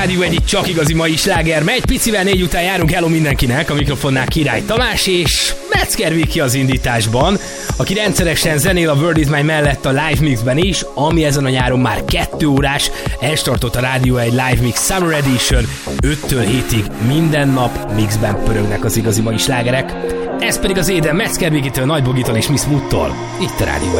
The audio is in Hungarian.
Rádió egyik csak igazi mai sláger megy, picivel 4 után járunk, hello mindenkinek, a mikrofonnál Király Tamás és Metzger Viki az indításban, aki rendszeresen zenél a World Is Mine mellett a live mixben is, ami ezen a nyáron már 2 órás, elstartott a Rádió egy Live Mix Summer Edition, 5-től 7-ig minden nap mixben pörögnek az igazi mai slágerek, ez pedig az Éden Metzger Vikitől, Nagy Bogitól és Miss Muttól, itt a Rádió